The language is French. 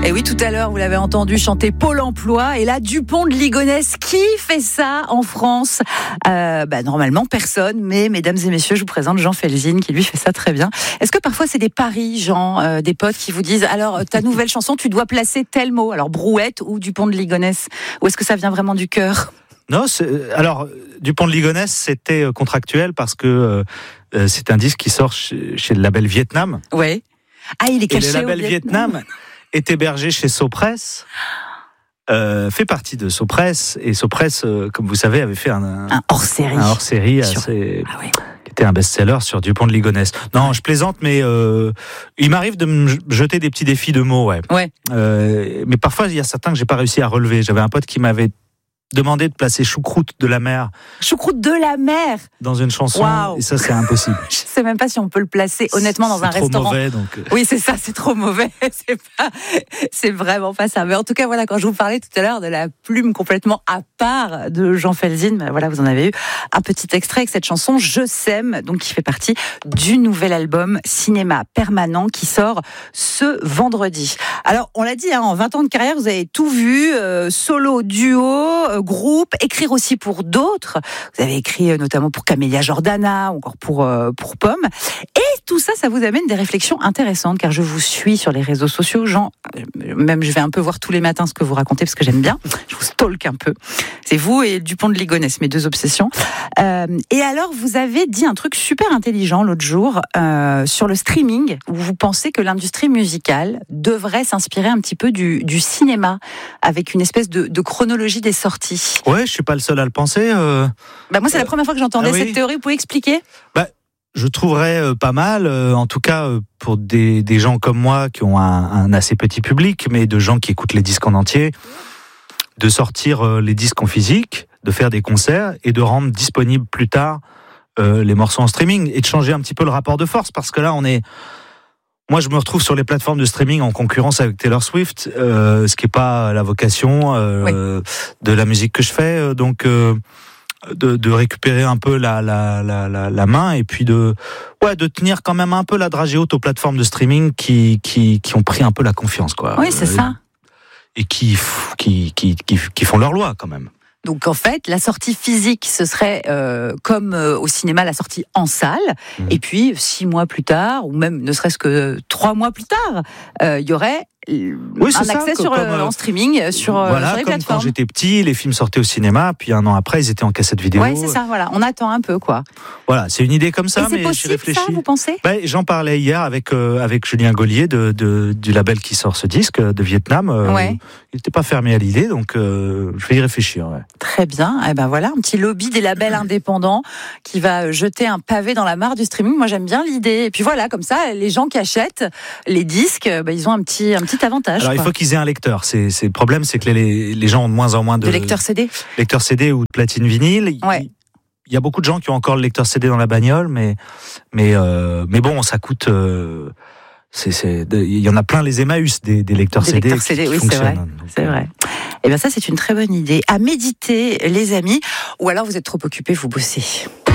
Et oui, tout à l'heure, vous l'avez entendu chanter Pôle emploi. Et là, Dupont de Ligonnès, qui fait ça en France ? Normalement, personne. Mais, mesdames et messieurs, je vous présente Jean Felzine, qui lui fait ça très bien. Est-ce que parfois, c'est des paris, Jean, des potes qui vous disent, alors, ta nouvelle chanson, tu dois placer tel mot. Alors, Brouette ou Dupont de Ligonnès ? Ou est-ce que ça vient vraiment du cœur ? Non, alors, Dupont de Ligonnès, c'était contractuel parce que c'est un disque qui sort chez le label Vietnam. Oui. Ah, il est caché et le label au Vietnam est hébergé chez Sopress, fait partie de Sopress, et Sopress, comme vous savez, avait fait un hors-série. Un hors-série assez... Ah oui. Qui était un best-seller sur Dupont de Ligonnès. Non, je plaisante, mais il m'arrive de me jeter des petits défis de mots, ouais. Mais parfois, il y a certains que j'ai pas réussi à relever. J'avais un pote qui m'avait demandé de placer choucroute de la mer. Choucroute de la mer dans une chanson, wow. Et ça, c'est impossible. Je sais même pas si on peut le placer, honnêtement, dans un restaurant. C'est trop mauvais, donc... Oui, c'est ça, c'est trop mauvais. C'est vraiment pas ça. Mais en tout cas, voilà, quand je vous parlais tout à l'heure de la plume complètement à part de Jean Felzine, voilà, vous en avez eu un petit extrait avec cette chanson Je sème, donc qui fait partie du nouvel album Cinéma Permanent qui sort ce vendredi. Alors, on l'a dit, en 20 ans de carrière, vous avez tout vu, solo, duo, groupe, écrire aussi pour d'autres. Vous avez écrit notamment pour Camélia Jordana, ou encore pour Pomme. Et tout ça, ça vous amène des réflexions intéressantes, car je vous suis sur les réseaux sociaux, Jean. Même je vais un peu voir tous les matins ce que vous racontez, parce que j'aime bien. Je vous stalk un peu. C'est vous et Dupont de Ligonnès, mes deux obsessions. Et alors, vous avez dit un truc super intelligent l'autre jour sur le streaming, où vous pensez que l'industrie musicale devrait s'inspirer un petit peu du cinéma, avec une espèce de chronologie des sorties. Ouais, je suis pas le seul à le penser. Moi, c'est la première fois que j'entendais cette théorie. Vous pouvez expliquer ? Je trouverais pas mal, en tout cas pour des gens comme moi qui ont un assez petit public, mais de gens qui écoutent les disques en entier, de sortir les disques en physique, de faire des concerts et de rendre disponibles plus tard les morceaux en streaming et de changer un petit peu le rapport de force, parce que là moi je me retrouve sur les plateformes de streaming en concurrence avec Taylor Swift, ce qui est pas la vocation de la musique que je fais, donc de récupérer un peu la main et puis de tenir quand même un peu la dragée haute aux plateformes de streaming qui ont pris un peu la confiance, quoi. Oui, c'est ça. Et qui font leur loi quand même. Donc en fait, la sortie physique, ce serait comme au cinéma, la sortie en salle. Et puis 6 mois plus tard, ou même ne serait-ce que 3 mois plus tard, il y aurait un accès en streaming sur les comme plateformes. Quand j'étais petit, les films sortaient au cinéma, puis 1 an après, ils étaient en cassette vidéo. Ouais, c'est ça. Voilà, on attend un peu, quoi. Voilà, c'est une idée comme ça, mais j'y réfléchis. Ça, vous pensez ? J'en parlais hier avec Julien Gaulier du label qui sort ce disque de Vietnam. Il n'était pas fermé à l'idée, donc je vais y réfléchir. Ouais. Très bien. Et voilà, un petit lobby des labels indépendants qui va jeter un pavé dans la mare du streaming. Moi, j'aime bien l'idée. Et puis voilà, comme ça, les gens qui achètent les disques, ils ont un petit avantage. Alors, il faut qu'ils aient un lecteur. C'est le problème, c'est que les gens ont de moins en moins de lecteurs CD. Lecteurs CD ou de platine vinyle. Ouais. Il y a beaucoup de gens qui ont encore le lecteur CD dans la bagnole, mais bon, ça coûte. Il y en a plein les Emmaüs des lecteurs CD. Lecteurs CD, oui, c'est vrai. C'est vrai. Et bien ça, c'est une très bonne idée. À méditer, les amis. Ou alors vous êtes trop occupés, vous bossez.